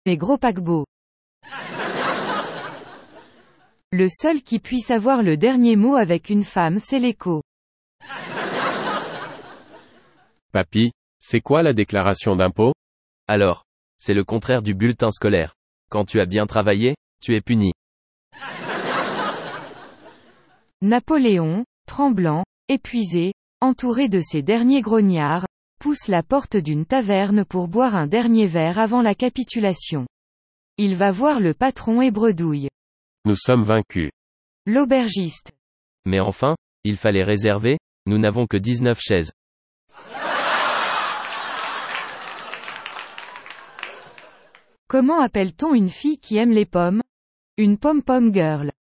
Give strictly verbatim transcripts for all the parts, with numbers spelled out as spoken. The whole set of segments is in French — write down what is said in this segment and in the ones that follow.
Et gros paquebot. Le seul qui puisse avoir le dernier mot avec une femme, c'est l'écho. Papy, c'est quoi la déclaration d'impôt? Alors, c'est le contraire du bulletin scolaire. Quand tu as bien travaillé, tu es puni. Napoléon, tremblant, épuisé, entouré de ses derniers grognards, pousse la porte d'une taverne pour boire un dernier verre avant la capitulation. Il va voir le patron et bredouille. Nous sommes vaincus. L'aubergiste. Mais enfin, il fallait réserver, nous n'avons que dix-neuf chaises. Comment appelle-t-on une fille qui aime les pommes? Une pom-pom girl.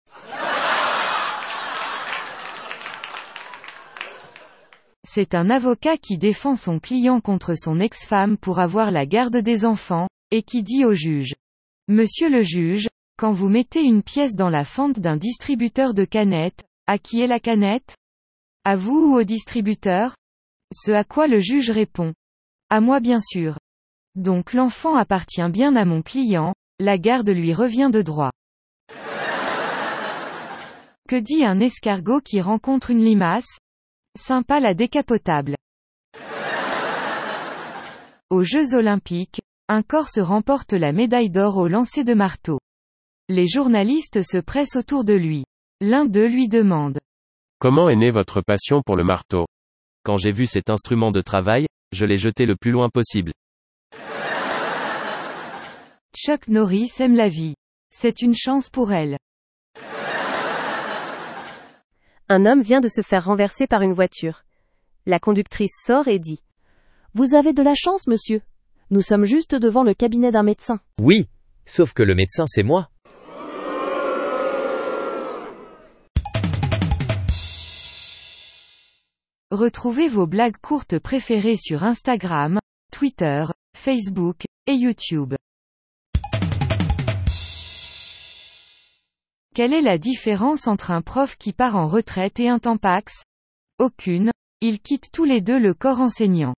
C'est un avocat qui défend son client contre son ex-femme pour avoir la garde des enfants, et qui dit au juge. Monsieur le juge, quand vous mettez une pièce dans la fente d'un distributeur de canettes, à qui est la canette? À vous ou au distributeur? Ce à quoi le juge répond. À moi bien sûr. Donc l'enfant appartient bien à mon client, la garde lui revient de droit. Que dit un escargot qui rencontre une limace? Sympa la décapotable. Aux Jeux Olympiques, un Corse remporte la médaille d'or au lancer de marteau. Les journalistes se pressent autour de lui. L'un d'eux lui demande. Comment est née votre passion pour le marteau? Quand j'ai vu cet instrument de travail, je l'ai jeté le plus loin possible. Chuck Norris aime la vie. C'est une chance pour elle. Un homme vient de se faire renverser par une voiture. La conductrice sort et dit. Vous avez de la chance, monsieur. Nous sommes juste devant le cabinet d'un médecin. Oui, sauf que le médecin c'est moi. Retrouvez vos blagues courtes préférées sur Instagram, Twitter, Facebook, et YouTube. Quelle est la différence entre un prof qui part en retraite et un tampax? Aucune, ils quittent tous les deux le corps enseignant.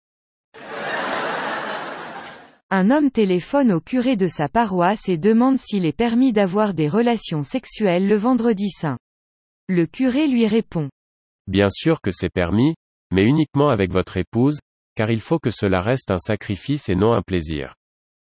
Un homme téléphone au curé de sa paroisse et demande s'il est permis d'avoir des relations sexuelles le vendredi saint. Le curé lui répond. Bien sûr que c'est permis, mais uniquement avec votre épouse, car il faut que cela reste un sacrifice et non un plaisir.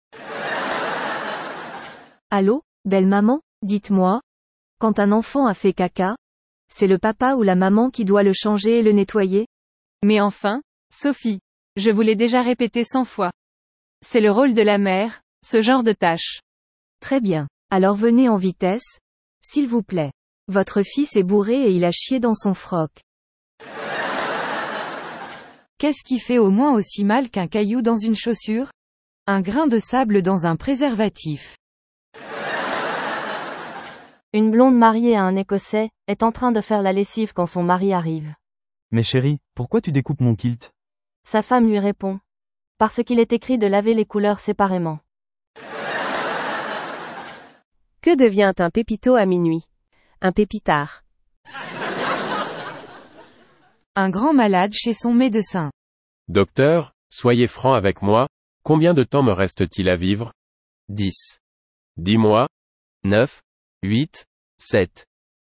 Allô, belle maman, dites-moi. Quand un enfant a fait caca, c'est le papa ou la maman qui doit le changer et le nettoyer? Mais enfin, Sophie, je vous l'ai déjà répété cent fois. C'est le rôle de la mère, ce genre de tâche. Très bien. Alors venez en vitesse, s'il vous plaît. Votre fils est bourré et il a chié dans son froc. Qu'est-ce qui fait au moins aussi mal qu'un caillou dans une chaussure? Un grain de sable dans un préservatif. Une blonde mariée à un Écossais est en train de faire la lessive quand son mari arrive. Mais chérie, pourquoi tu découpes mon kilt? Sa femme lui répond. Parce qu'il est écrit de laver les couleurs séparément. Que devient un pépito à minuit? Un pépitard. Un grand malade chez son médecin. Docteur, soyez franc avec moi, combien de temps me reste-t-il à vivre? dix. Dix mois? neuf. huit. sept.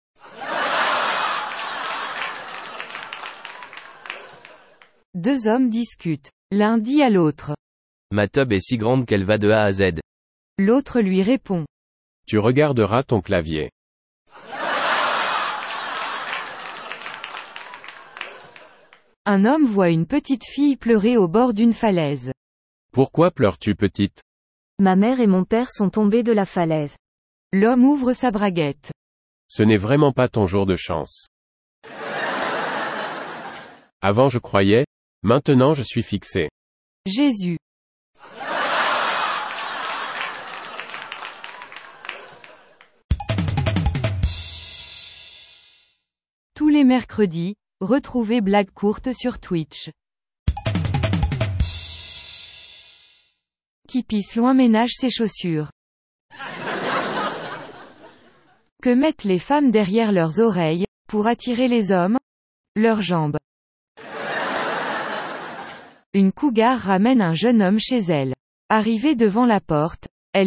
Deux hommes discutent. L'un dit à l'autre. Ma tub est si grande qu'elle va de A à Z. L'autre lui répond. Tu regarderas ton clavier. Un homme voit une petite fille pleurer au bord d'une falaise. Pourquoi pleures-tu, petite? Ma mère et mon père sont tombés de la falaise. L'homme ouvre sa braguette. Ce n'est vraiment pas ton jour de chance. Avant je croyais, maintenant je suis fixé. Jésus. Tous les mercredis, retrouvez Blagues courtes sur Twitch. Qui pisse loin ménage ses chaussures. Que mettent les femmes derrière leurs oreilles, pour attirer les hommes? Leurs jambes. Une cougar ramène un jeune homme chez elle. Arrivé devant la porte,